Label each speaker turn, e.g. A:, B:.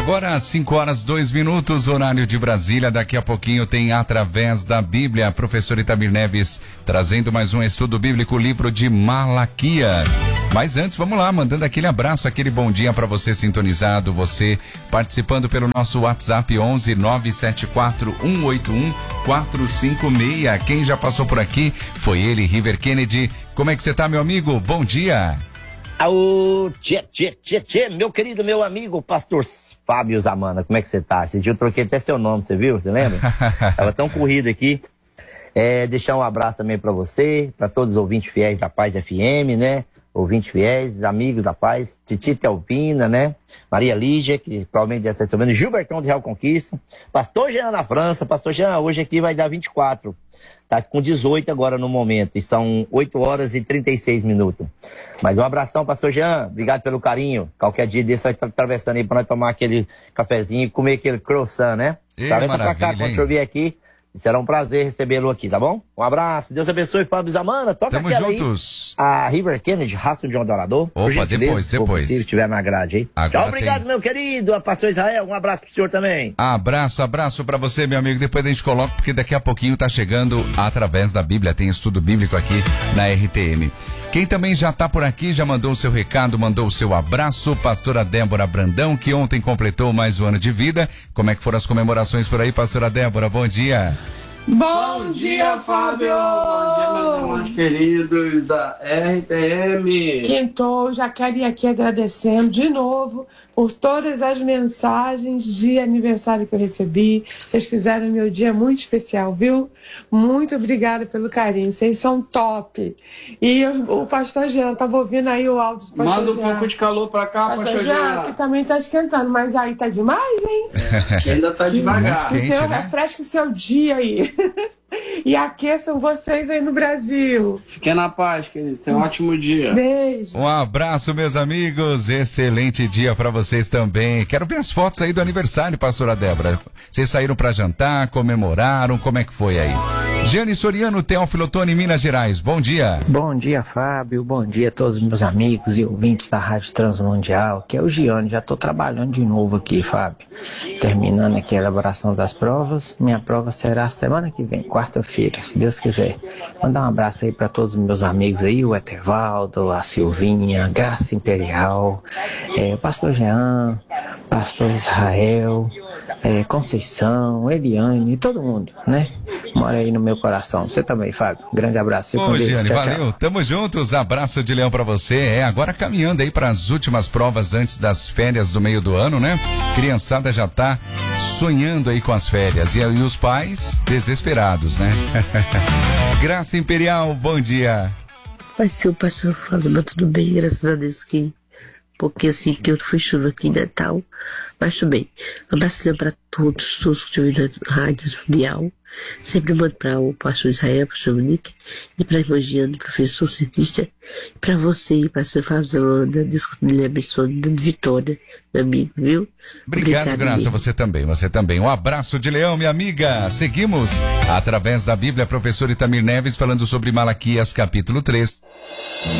A: Agora, 5h02, horário de Brasília. Daqui a pouquinho tem Através da Bíblia. Professor Itamir Neves trazendo mais um estudo bíblico, livro de Malaquias. Mas antes, vamos lá, mandando aquele abraço, aquele bom dia para você sintonizado, você participando pelo nosso WhatsApp 11 974 181 456. Quem já passou por aqui foi ele, River Kennedy. Como é que você tá, meu amigo? Bom dia.
B: Alô, meu querido, meu amigo, pastor Fábio Zamana, como é que você tá? Esse dia eu troquei até seu nome, você viu? Você lembra? Tava tão corrido aqui. Deixar um abraço também pra você, pra todos os ouvintes fiéis da Paz FM, né? Ouvintes fiéis, amigos da Paz, Titi Telpina, né? Maria Lígia, que provavelmente já está sabendo, Gilbertão de Real Conquista, pastor Jean na França. Pastor Jean, hoje aqui vai dar 24. Tá com 18 agora no momento, e são 8h36. Mas um abração, pastor Jean, obrigado pelo carinho. Qualquer dia desse vai estar atravessando aí pra nós tomar aquele cafezinho e comer aquele croissant, né? Atravessa pra cá, quando eu vir aqui, será um prazer recebê-lo aqui, tá bom? Um abraço, Deus abençoe, Fábio Zamana. Toca
A: Tamo
B: aquela
A: juntos.
B: Aí, a River Kennedy, Rastro de um Adorador.
A: Opa, depois.
B: Se estiver na grade aí.
A: Agora
B: tchau, obrigado, meu querido. A pastor Israel, um abraço pro senhor também.
A: Abraço pra você, meu amigo. Depois a gente coloca, porque daqui a pouquinho tá chegando Através da Bíblia. Tem estudo bíblico aqui na RTM. Quem também já tá por aqui, já mandou o seu recado, mandou o seu abraço, pastora Débora Brandão, que ontem completou mais um ano de vida. Como é que foram as comemorações por aí, pastora Débora? Bom dia.
C: Bom dia, Fábio! Bom dia, meus irmãos queridos da RTM.
D: Quintou, já quero ir aqui agradecendo de novo por todas as mensagens de aniversário que eu recebi. Vocês fizeram meu dia muito especial, viu? Muito obrigada pelo carinho, vocês são top. E o pastor Jean, tava ouvindo aí o áudio do pastor
C: Manda um
D: Jean.
C: pouco de calor pra cá, pastor Jean.
D: Que também tá esquentando, mas aí tá demais, hein?
C: Que ainda tá devagar.
A: Muito quente, né?
D: Refresca o seu dia aí. E aqueçam vocês aí no Brasil.
C: Fiquem na paz, queridos. Tenham um ótimo dia.
D: Beijo.
A: Um abraço, meus amigos. Excelente dia pra vocês também. Quero ver as fotos aí do aniversário, pastora Débora. Vocês saíram pra jantar, comemoraram, como é que foi aí? Giane Soriano, Teófilo Otoni, Minas Gerais. Bom dia.
E: Bom dia, Fábio. Bom dia a todos os meus amigos e ouvintes da Rádio Transmundial, que é o Giane. Já estou trabalhando de novo aqui, Fábio. Terminando aqui a elaboração das provas. Minha prova será semana que vem, quarta-feira, se Deus quiser. Mandar um abraço aí para todos os meus amigos aí, o Etevaldo, a Silvinha, a Graça Imperial, o pastor Jean, pastor Israel, Conceição, Eliane, todo mundo, né? Mora aí no meu coração. Você também, Fábio. Grande abraço.
A: Ô, Giane,
E: tchau,
A: valeu.
E: tchau.
A: Tamo juntos. Abraço de leão pra você. Agora caminhando aí para as últimas provas antes das férias do meio do ano, né? Criançada já tá sonhando aí com as férias. E aí os pais desesperados, né? Graça Imperial, bom dia.
F: Vai ser o pastor Fábio, tudo bem, graças a Deus que porque assim que eu fui chuva aqui em Natal, mas tudo bem. Um abraço para todos que estão ouvindo a Rádio Mundial. Sempre mando para o pastor Israel, pastor Monique, e para a irmã Giane, professor cientista, e para você, pastor Fábio Zamana, Deus lhe abençoe, dando vitória, meu amigo, viu?
A: Obrigado, Graça, você também. Um abraço de leão, minha amiga. Seguimos Através da Bíblia, professor Itamir Neves falando sobre Malaquias, capítulo 3.